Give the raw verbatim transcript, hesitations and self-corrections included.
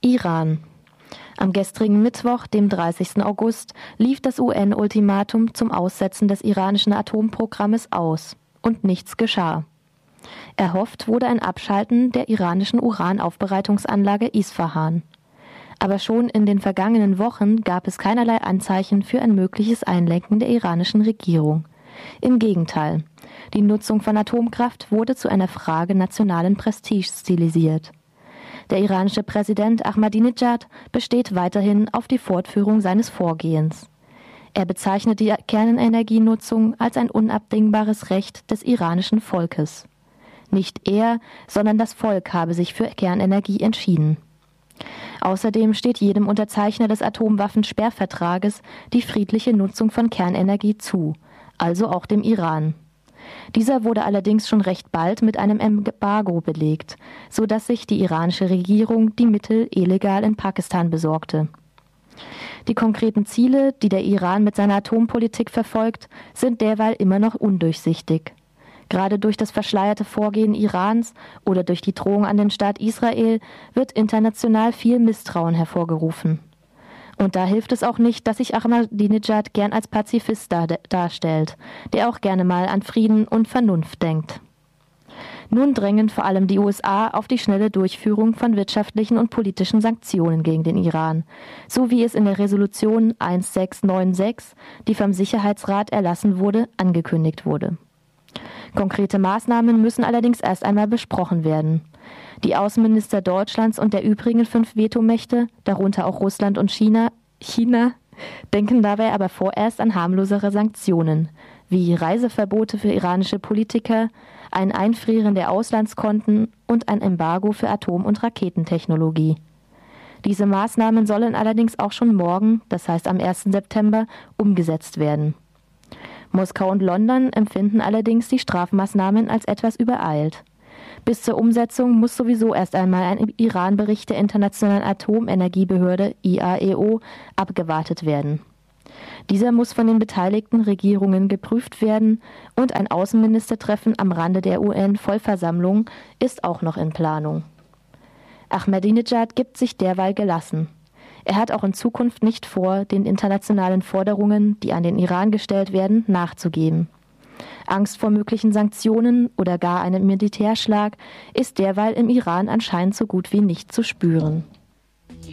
Iran. Am gestrigen Mittwoch, dem dreißigsten August, lief das U N-Ultimatum zum Aussetzen des iranischen Atomprogrammes aus. Und nichts geschah. Erhofft wurde ein Abschalten der iranischen Uranaufbereitungsanlage Isfahan. Aber schon in den vergangenen Wochen gab es keinerlei Anzeichen für ein mögliches Einlenken der iranischen Regierung. Im Gegenteil, die Nutzung von Atomkraft wurde zu einer Frage nationalen Prestiges stilisiert. Der iranische Präsident Ahmadinejad besteht weiterhin auf die Fortführung seines Vorgehens. Er bezeichnet die Kernenergienutzung als ein unabdingbares Recht des iranischen Volkes. Nicht er, sondern das Volk habe sich für Kernenergie entschieden. Außerdem steht jedem Unterzeichner des Atomwaffensperrvertrages die friedliche Nutzung von Kernenergie zu, also auch dem Iran. Dieser wurde allerdings schon recht bald mit einem Embargo belegt, so dass sich die iranische Regierung die Mittel illegal in Pakistan besorgte. Die konkreten Ziele, die der Iran mit seiner Atompolitik verfolgt, sind derweil immer noch undurchsichtig. Gerade durch das verschleierte Vorgehen Irans oder durch die Drohung an den Staat Israel wird international viel Misstrauen hervorgerufen. Und da hilft es auch nicht, dass sich Ahmadinejad gern als Pazifist dar- darstellt, der auch gerne mal an Frieden und Vernunft denkt. Nun drängen vor allem die U S A auf die schnelle Durchführung von wirtschaftlichen und politischen Sanktionen gegen den Iran, so wie es in der Resolution sechzehn sechsundneunzig, die vom Sicherheitsrat erlassen wurde, angekündigt wurde. Konkrete Maßnahmen müssen allerdings erst einmal besprochen werden. Die Außenminister Deutschlands und der übrigen fünf Vetomächte, darunter auch Russland und China, China, denken dabei aber vorerst an harmlosere Sanktionen, wie Reiseverbote für iranische Politiker, ein Einfrieren der Auslandskonten und ein Embargo für Atom- und Raketentechnologie. Diese Maßnahmen sollen allerdings auch schon morgen, das heißt am ersten September, umgesetzt werden. Moskau und London empfinden allerdings die Strafmaßnahmen als etwas übereilt. Bis zur Umsetzung muss sowieso erst einmal ein Iran-Bericht der Internationalen Atomenergiebehörde I A E O abgewartet werden. Dieser muss von den beteiligten Regierungen geprüft werden und ein Außenministertreffen am Rande der U N-Vollversammlung ist auch noch in Planung. Ahmadinejad gibt sich derweil gelassen. Er hat auch in Zukunft nicht vor, den internationalen Forderungen, die an den Iran gestellt werden, nachzugeben. Angst vor möglichen Sanktionen oder gar einem Militärschlag ist derweil im Iran anscheinend so gut wie nicht zu spüren.